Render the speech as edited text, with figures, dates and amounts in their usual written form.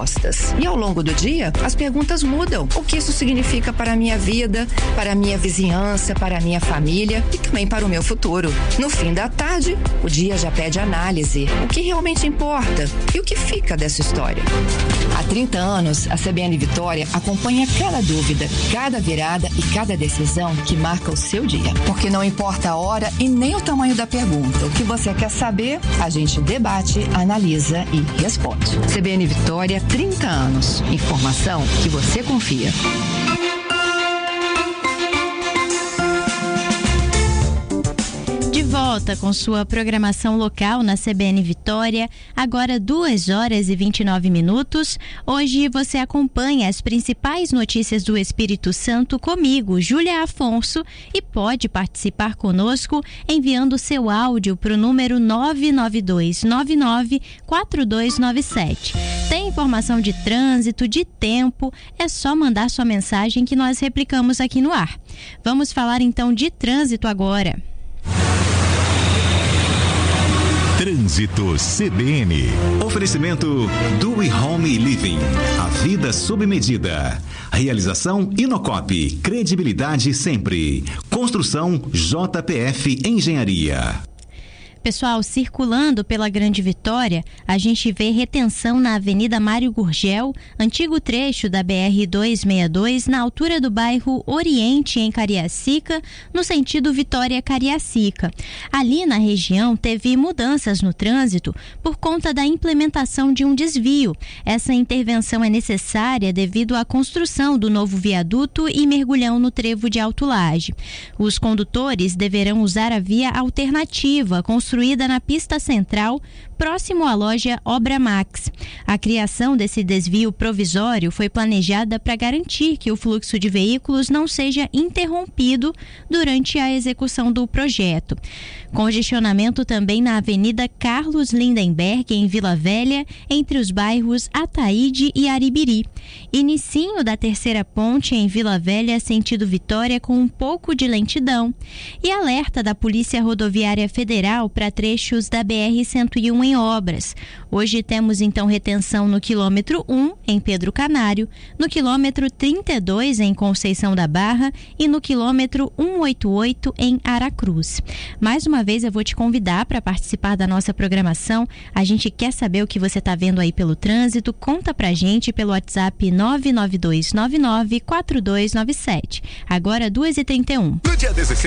respostas. E ao longo do dia, as perguntas mudam. O que isso significa para a minha vida, para a minha vizinhança, para a minha família e também para o meu futuro. No fim da tarde, o dia já pede análise. O que realmente importa e o que fica dessa história? Há 30 anos, a CBN Vitória acompanha cada dúvida, cada virada e cada decisão que marca o seu dia. Porque não importa a hora e nem o tamanho da pergunta. O que você quer saber, a gente debate, analisa e responde. CBN Vitória, 30 anos. Informação que você confia. De volta com sua programação local na CBN Vitória, agora 2h29. Hoje você acompanha as principais notícias do Espírito Santo comigo, Júlia Afonso, e pode participar conosco enviando seu áudio para o número 992994297. Tem informação de trânsito, de tempo, é só mandar sua mensagem que nós replicamos aqui no ar. Vamos falar então de trânsito agora. Trânsito CBN. Oferecimento Do Home Living. A vida sob medida. Realização Inocop. Credibilidade sempre. Construção JPF Engenharia. Pessoal, circulando pela Grande Vitória, a gente vê retenção na Avenida Mário Gurgel, antigo trecho da BR-262, na altura do bairro Oriente, em Cariacica, no sentido Vitória-Cariacica. Ali na região teve mudanças no trânsito por conta da implementação de um desvio. Essa intervenção é necessária devido à construção do novo viaduto e mergulhão no trevo de Alto Laje. Os condutores deverão usar a via alternativa, construída na pista central, próximo à loja Obra Max. A criação desse desvio provisório foi planejada para garantir que o fluxo de veículos não seja interrompido durante a execução do projeto. Congestionamento também na Avenida Carlos Lindenberg, em Vila Velha, entre os bairros Ataíde e Aribiri. Inicinho da terceira ponte em Vila Velha, sentido Vitória, com um pouco de lentidão. E alerta da Polícia Rodoviária Federal para trechos da BR-101 em obras. Hoje temos então retenção no quilômetro 1, em Pedro Canário, no quilômetro 32, em Conceição da Barra, e no quilômetro 188, em Aracruz. Mais uma vez eu vou te convidar para participar da nossa programação. A gente quer saber o que você está vendo aí pelo trânsito. Conta pra gente pelo WhatsApp 992994297. Agora 2h31. No dia 16